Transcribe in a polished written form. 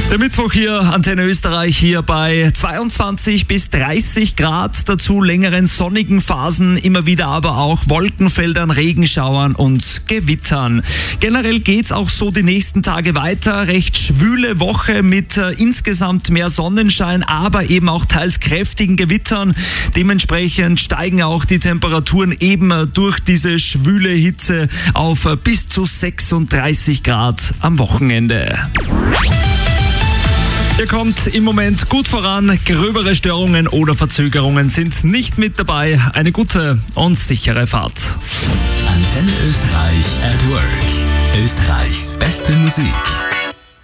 Der Mittwoch hier, Antenne Österreich, hier bei 22 bis 30 Grad, dazu längeren sonnigen Phasen, immer wieder aber auch Wolkenfeldern, Regenschauern und Gewittern. Generell geht's auch so die nächsten Tage weiter, recht schwüle Woche mit insgesamt mehr Sonnenschein, aber eben auch teils kräftigen Gewittern. Dementsprechend steigen auch die Temperaturen eben durch diese schwüle Hitze auf bis zu 36 Grad am Wochenende. Ihr kommt im Moment gut voran, gröbere Störungen oder Verzögerungen sind nicht mit dabei. Eine gute und sichere Fahrt. Antenne Österreich at Work. Österreichs beste Musik.